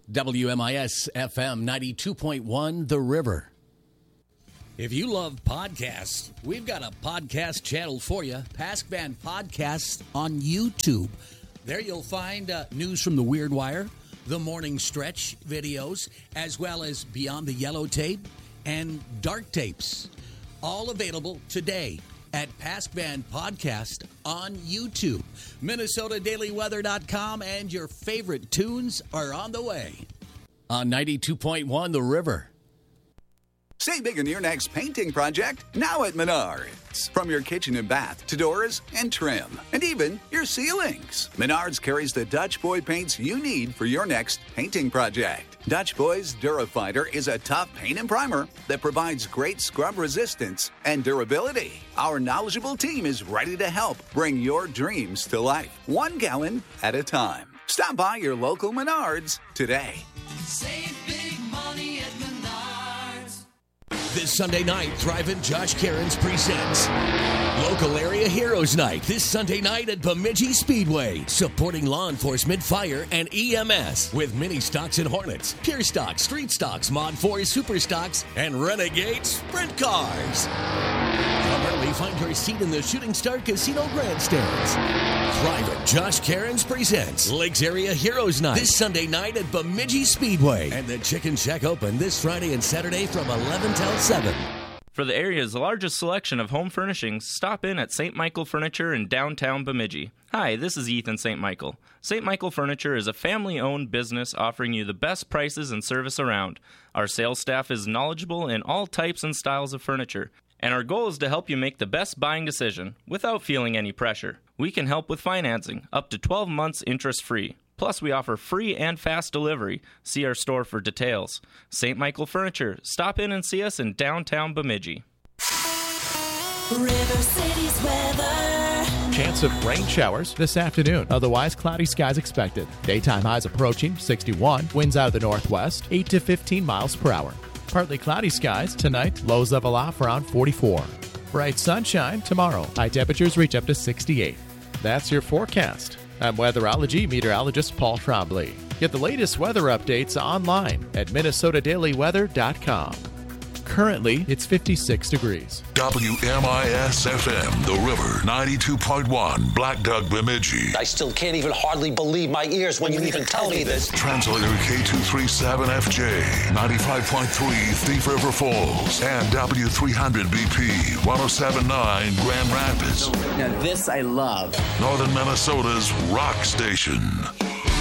WMIS FM 92.1 The River. If you love podcasts, we've got a podcast channel for you, PaskVan Podcasts on YouTube. There you'll find news from the Weird Wire, the Morning Stretch videos, as well as Beyond the Yellow Tape and Dark Tapes. All available today at PaskVan Podcast on YouTube. MinnesotaDailyWeather.com, and your favorite tunes are on the way. On 92.1 The River. Save big on your next painting project now at Menards. From your kitchen and bath to doors and trim, and even your ceilings. Menards carries the Dutch Boy paints you need for your next painting project. Dutch Boy's Durafighter is a tough paint and primer that provides great scrub resistance and durability. Our knowledgeable team is ready to help bring your dreams to life, 1 gallon at a time. Stop by your local Menards today. Save big money at Menards. This Sunday night, Thriving Josh Cairns presents Local Area Heroes Night. This Sunday night at Bemidji Speedway, supporting law enforcement, fire, and EMS with mini stocks and Hornets, Pure Stocks, Street Stocks, Mod 4 Super Stocks, and Renegade Sprint Cars. Come early, find your seat in the Shooting Star Casino grandstands. Thriving Josh Cairns presents Lakes Area Heroes Night this Sunday night at Bemidji Speedway, and the Chicken Shack open this Friday and Saturday from 11 till 7. For the area's largest selection of home furnishings, stop in at St. Michael Furniture in downtown Bemidji. Hi, this is Ethan St. Michael. St. Michael Furniture is a family-owned business offering you the best prices and service around. Our sales staff is knowledgeable in all types and styles of furniture, and our goal is to help you make the best buying decision without feeling any pressure. We can help with financing, up to 12 months interest-free. Plus, we offer free and fast delivery. See our store for details. St. Michael Furniture. Stop in and see us in downtown Bemidji. River City's weather. Chance of rain showers this afternoon. Otherwise, cloudy skies expected. Daytime highs approaching 61. Winds out of the northwest, 8 to 15 miles per hour. Partly cloudy skies tonight. Lows level off around 44. Bright sunshine tomorrow. High temperatures reach up to 68. That's your forecast. I'm weatherology meteorologist Paul Trombley. Get the latest weather updates online at MinnesotaDailyWeather.com. Currently, it's 56 degrees. WMIS FM, The River, 92.1, Black Duck, Bemidji. I still can't even hardly believe my ears when you even tell me this. Translator K237FJ, 95.3 Thief River Falls, and W300BP, 107.9 Grand Rapids. Now this I love. Northern Minnesota's rock station.